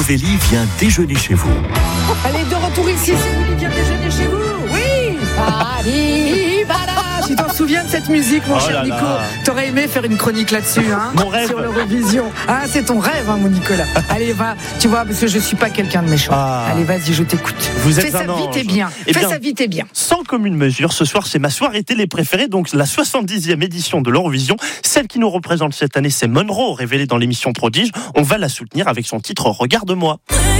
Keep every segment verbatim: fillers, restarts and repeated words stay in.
Willy vient déjeuner chez vous. Allez, de retour ici, c'est Willy vient déjeuner chez vous. Oui. Allez, voilà. Tu t'en souviens de cette musique, mon oh cher là Nico? là. T'aurais aimé faire une chronique là-dessus, hein? Mon rêve. Sur l'Eurovision. Ah, c'est ton rêve, hein, mon Nicolas. Allez, va. Tu vois, parce que je suis pas quelqu'un de méchant. Ah. Allez, vas-y, je t'écoute. Vous êtes Fais un ça vite ange. et bien. Eh Fais bien, ça vite et bien. Sans commune mesure, ce soir, c'est ma soirée télé préférée, donc la soixante-dixième édition de l'Eurovision. Celle qui nous représente cette année, c'est Monroe, révélée dans l'émission Prodige. On va la soutenir avec son titre Regarde-moi.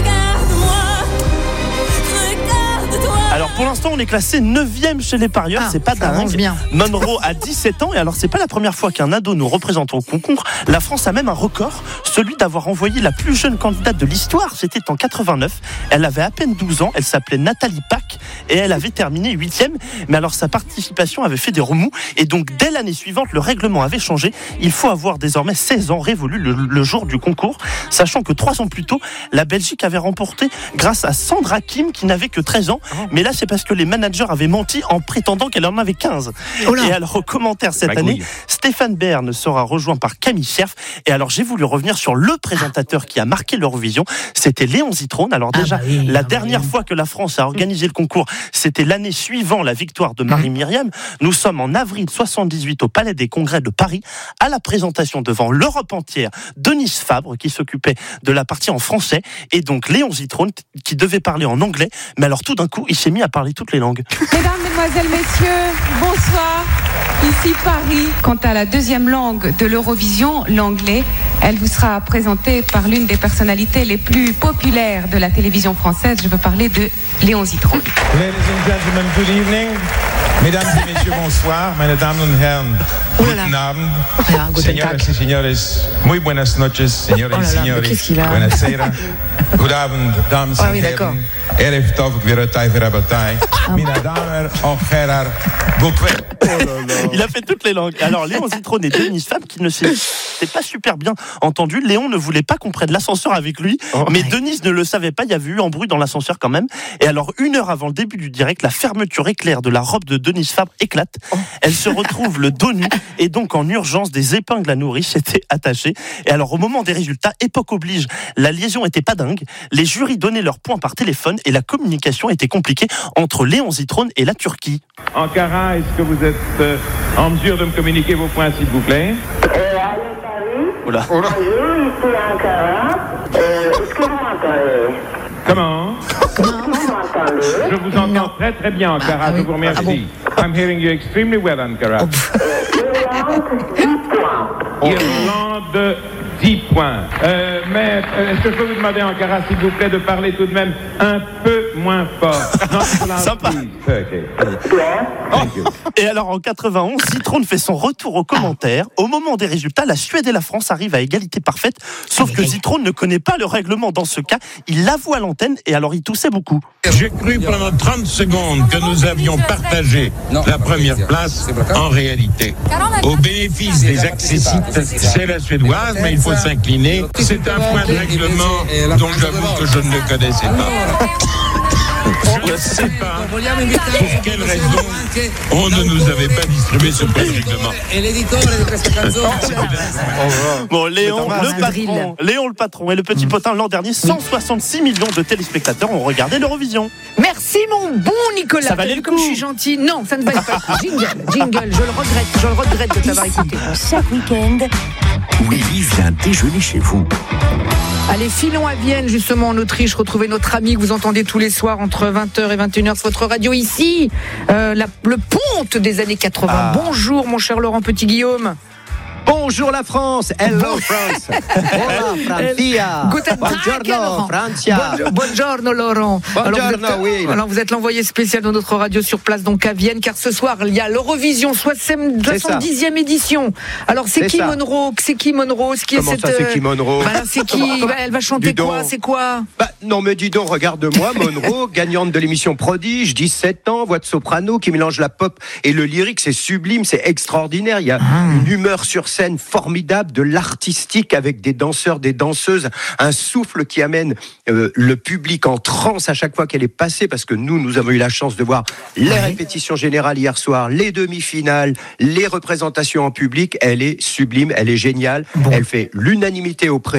Alors pour l'instant on est classé neuvième chez les parieurs, Ah, c'est pas ça avance dingue. bien. Monroe a dix-sept ans et alors c'est pas la première fois qu'un ado nous représente au concours. La France a même un record, celui d'avoir envoyé la plus jeune candidate de l'histoire, c'était en quatre-vingt-neuf. Elle avait à peine douze ans, elle s'appelait Nathalie Pack et elle avait terminé huitième. Mais alors sa participation avait fait des remous et donc dès l'année suivante le règlement avait changé. Il faut avoir désormais seize ans révolus le, le jour du concours, sachant que trois ans plus tôt, la Belgique avait remporté grâce à Sandra Kim qui n'avait que treize ans. Mais là, c'est parce que les managers avaient menti en prétendant qu'elle en avait quinze. Oh là. Et alors, au commentaire cette Magouille. année, Stéphane Bern sera rejoint par Camille Cerf. Et alors, j'ai voulu revenir sur le présentateur qui a marqué l'Eurovision. C'était Léon Zitrone. Alors déjà, Ah bah oui, la ah bah dernière oui. fois que la France a organisé le concours, c'était l'année suivant la victoire de Marie-Myriam. Nous sommes en avril soixante-dix-huit au Palais des Congrès de Paris, à la présentation devant l'Europe entière, Denise Fabre, qui s'occupait de la partie en français, et donc Léon Zitrone, qui devait parler en anglais. Mais alors, tout d'un coup, il s'est mis à parler toutes les langues. Mesdames, Mesdemoiselles, Messieurs, bonsoir. Ici Paris. Quant à la deuxième langue de l'Eurovision, l'anglais, elle vous sera présentée par l'une des personnalités les plus populaires de la télévision française. Je veux parler de Léon Zitrone. Ladies and gentlemen, good evening. Mesdames et messieurs, bonsoir. Meine Damen und Herren, Oh là là. guten Abend. Ja, guten Señoras Tag. y señores, muy buenas noches, señoras Oh y là là, mais señores. qu'est-ce qu'il a Buonasera. Good Abend, dames Ah en oui, d'accord. heren. Erev tov, gvirotay, verabatay. Mina damer, och herrar, gokve. Il a fait toutes les langues. Alors, Léon Zitrone et Denise Fabre, qui ne s'étaient pas super bien entendus. Léon ne voulait pas qu'on prenne l'ascenseur avec lui, mais Denise ne le savait pas. Il y avait eu embrouille dans l'ascenseur quand même. Et alors, une heure avant le début du direct, la fermeture éclair de la robe de Denise Fabre éclate. Elle se retrouve le dos nu et donc en urgence, des épingles à nourrice étaient attachées. Et alors, au moment des résultats, époque oblige, la liaison était pas dingue. Les jurys donnaient leurs points par téléphone et la communication était compliquée entre Léon Zitrone et la Turquie. Ankara, est-ce que vous êtes euh, en mesure de me communiquer vos points, s'il vous plaît? Oula. Bonjour, ici Ankara. Euh, Est-ce que vous m'entendez? Comment? Est-ce que vous m'entendez? Je vous entends très très bien, Ankara, Ah oui. je vous remercie. I'm hearing you extremely well, Ankara. Irlande, dix points. Irlande, dix points. Euh, mais euh, est-ce que je peux vous demander, Ankara, s'il vous plaît, de parler tout de même un peu moins fort? Non, Sympa. Ok. Et alors en quatre-vingt-onze, Zitrone fait son retour aux commentaires. Au moment des résultats, la Suède et la France arrivent à égalité parfaite. Sauf que Zitrone ne connaît pas le règlement dans ce cas. Il l'avoue à l'antenne et alors il toussait beaucoup. J'ai cru pendant trente secondes que nous avions partagé la première place. En réalité, au bénéfice des accessites, c'est la suédoise, mais il faut s'incliner. C'est un point de règlement dont j'avoue que je ne le connaissais pas. Je ne sais pas pour quelle raison on ne nous avait pas distribué ce point de règlement. Bon, Léon, le Madrid. patron, Léon le patron et le petit potin l'an dernier, cent soixante-six millions de téléspectateurs ont regardé l'Eurovision. Merci mon bon Nicolas. Ça valait T'as vu le comme coup. je suis gentil. Non, ça ne valait pas. Jingle, jingle. Je le regrette. Je le regrette de t'avoir écouté. Chaque week-end, Willy vient déjeuner chez vous. Allez, filons à Vienne, justement en Autriche, retrouver notre ami que vous entendez tous les soirs entre vingt heures et vingt et une heures sur votre radio ici, euh, la, le ponte des années quatre-vingts. Ah. Bonjour mon cher Laurent Petit-Guillaume. Bonjour la France, hello France, hola Francia, Guten Tag, buongiorno Laurent. Francia. Bon- Buongiorno Laurent. Buongiorno, alors, vous êtes, oui. alors vous êtes l'envoyé spécial de notre radio sur place donc à Vienne, car ce soir il y a l'Eurovision soixante-dixième édition. Alors c'est, C'est qui ça. Monroe? C'est qui Monroe? Ce qui Comment est cette, ça, c'est euh, qui Monroe? bah, c'est qui Bah, elle va chanter Dis quoi? donc. C'est quoi? Bah, non mais dis donc, regarde-moi Monroe, gagnante de l'émission Prodige, dix-sept ans, voix de soprano qui mélange la pop et le lyrique, c'est sublime, c'est extraordinaire. Il y a une humeur sur scène formidable, de l'artistique avec des danseurs, des danseuses, un souffle qui amène euh, le public en transe à chaque fois qu'elle est passée, parce que nous, nous avons eu la chance de voir les répétitions générales hier soir, les demi-finales, les représentations en public. Elle est sublime, elle est géniale, elle fait l'unanimité auprès